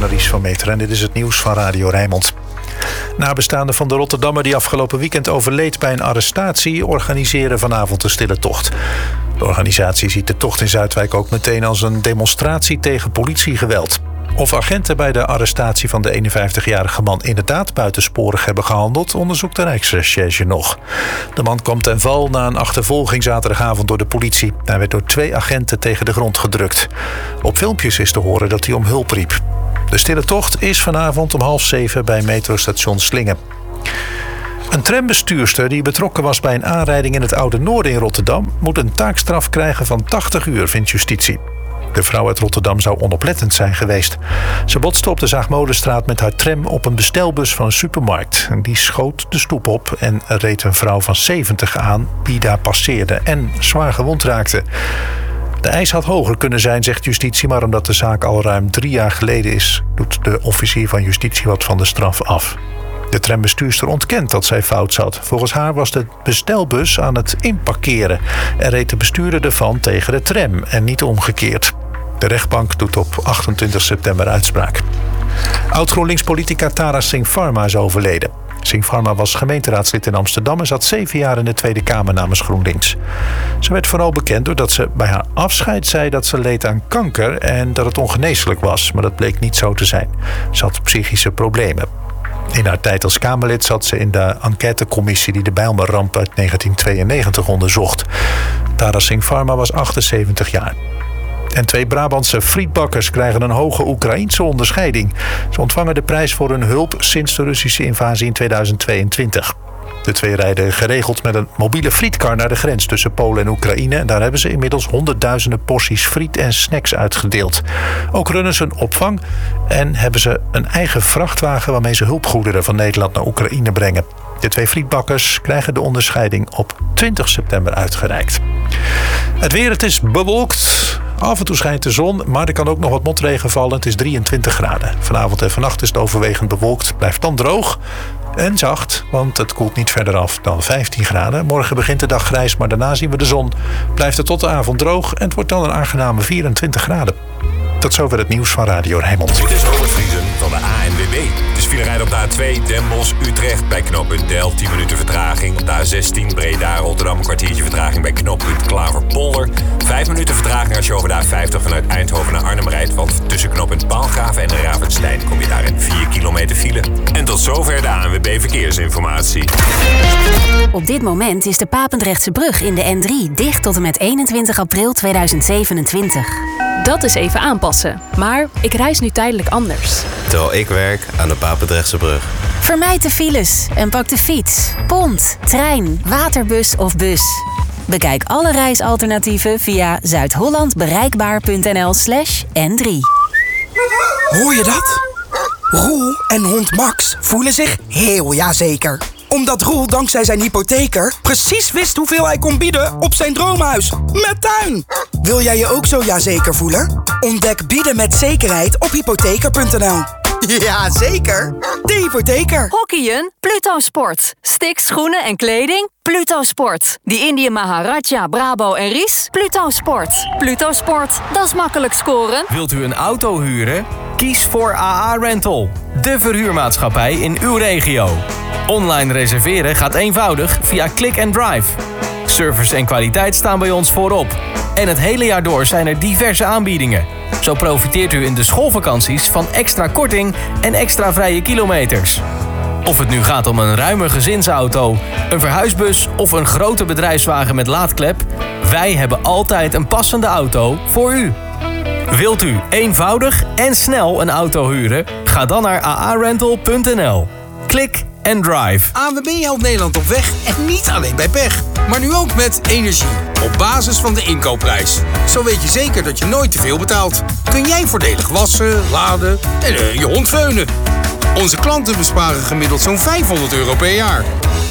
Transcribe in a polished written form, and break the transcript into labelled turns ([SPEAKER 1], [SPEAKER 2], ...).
[SPEAKER 1] Annelies van Meteren en dit is het nieuws van Radio Rijnmond. Nabestaanden van de Rotterdammer die afgelopen weekend overleed bij een arrestatie organiseren vanavond de stille tocht. De organisatie ziet de tocht in Zuidwijk ook meteen als een demonstratie tegen politiegeweld. Of agenten bij de arrestatie van de 51-jarige man inderdaad buitensporig hebben gehandeld, onderzoekt de Rijksrecherche nog. De man kwam ten val na een achtervolging zaterdagavond door de politie. Hij werd door 2 agenten tegen de grond gedrukt. Op filmpjes is te horen dat hij om hulp riep. De stille tocht is vanavond om 6:30 bij metrostation Slingen. Een trambestuurster die betrokken was bij een aanrijding in het Oude Noorden in Rotterdam moet een taakstraf krijgen van 80 uur, vindt justitie. De vrouw uit Rotterdam zou onoplettend zijn geweest. Ze botste op de Zaagmolenstraat met haar tram op een bestelbus van een supermarkt. Die schoot de stoep op en reed een vrouw van 70 aan die daar passeerde en zwaar gewond raakte. De eis had hoger kunnen zijn, zegt justitie, maar omdat de zaak al ruim 3 jaar geleden is, doet de officier van justitie wat van de straf af. De trambestuurster ontkent dat zij fout zat. Volgens haar was de bestelbus aan het inparkeren en reed de bestuurder ervan tegen de tram en niet omgekeerd. De rechtbank doet op 28 september uitspraak. Oud-GroenLinks-politica Tara Singh Pharma is overleden. Singh Pharma was gemeenteraadslid in Amsterdam en zat 7 jaar in de Tweede Kamer namens GroenLinks. Ze werd vooral bekend doordat ze bij haar afscheid zei dat ze leed aan kanker en dat het ongeneeslijk was, maar dat bleek niet zo te zijn. Ze had psychische problemen. In haar tijd als Kamerlid zat ze in de enquêtecommissie die de Bijlmerramp uit 1992 onderzocht. Tara Singh Pharma was 78 jaar. En 2 Brabantse frietbakkers krijgen een hoge Oekraïense onderscheiding. Ze ontvangen de prijs voor hun hulp sinds de Russische invasie in 2022. De 2 rijden geregeld met een mobiele frietkar naar de grens tussen Polen en Oekraïne. En daar hebben ze inmiddels honderdduizenden porties friet en snacks uitgedeeld. Ook runnen ze een opvang en hebben ze een eigen vrachtwagen waarmee ze hulpgoederen van Nederland naar Oekraïne brengen. De 2 frietbakkers krijgen de onderscheiding op 20 september uitgereikt. Het weer, het is bewolkt. Af en toe schijnt de zon, maar er kan ook nog wat motregen vallen. Het is 23 graden. Vanavond en vannacht is het overwegend bewolkt. Blijft dan droog en zacht, want het koelt niet verder af dan 15 graden. Morgen begint de dag grijs, maar daarna zien we de zon. Blijft het tot de avond droog en het wordt dan een aangename 24 graden. Tot zover het nieuws van Radio Rijnmond.
[SPEAKER 2] Dit is Robert Vriesen van de ANWB. Het is filerijden op de A2 Den Bosch-Utrecht bij knooppunt Del. 10 minuten vertraging. Op de A16 Breda-Rotterdam een kwartiertje vertraging bij knooppunt Klaverpolder. 5 minuten vertraging als je over de A50 vanuit Eindhoven naar Arnhem rijdt. Want tussen knooppunt Paalgraven en Ravenstein kom je daar in 4 kilometer file. En tot zover de ANWB Verkeersinformatie.
[SPEAKER 3] Op dit moment is de Papendrechtse brug in de N3 dicht tot en met 21 april 2027.
[SPEAKER 4] Dat is even aanpassen. Maar ik reis nu tijdelijk anders.
[SPEAKER 5] Terwijl ik werk aan de Papendrechtse brug.
[SPEAKER 3] Vermijd de files en pak de fiets, pont, trein, waterbus of bus. Bekijk alle reisalternatieven via zuidhollandbereikbaar.nl/N3.
[SPEAKER 6] Hoor je dat? Roel en hond Max voelen zich heel jazeker. Omdat Roel dankzij zijn hypotheker precies wist hoeveel hij kon bieden op zijn droomhuis. Met tuin! Wil jij je ook zo jazeker voelen? Ontdek bieden met zekerheid op hypotheker.nl. Ja, zeker. De hypotheker.
[SPEAKER 7] Hockeyen? Pluto Sport. Sticks, schoenen en kleding? Pluto Sport. Die Indië Maharaja, Brabo en Ries? Pluto Sport. Pluto Sport. Dat is makkelijk scoren.
[SPEAKER 8] Wilt u een auto huren? Kies voor AA Rental. De verhuurmaatschappij in uw regio. Online reserveren gaat eenvoudig via Click and Drive. Service en kwaliteit staan bij ons voorop. En het hele jaar door zijn er diverse aanbiedingen. Zo profiteert u in de schoolvakanties van extra korting en extra vrije kilometers. Of het nu gaat om een ruime gezinsauto, een verhuisbus of een grote bedrijfswagen met laadklep, wij hebben altijd een passende auto voor u. Wilt u eenvoudig en snel een auto huren? Ga dan naar aarental.nl. Klik and drive.
[SPEAKER 9] ANWB helpt Nederland op weg en niet alleen bij pech. Maar nu ook met energie. Op basis van de inkoopprijs. Zo weet je zeker dat je nooit te veel betaalt. Kun jij voordelig wassen, laden en je hond veunen. Onze klanten besparen gemiddeld zo'n €500 per jaar.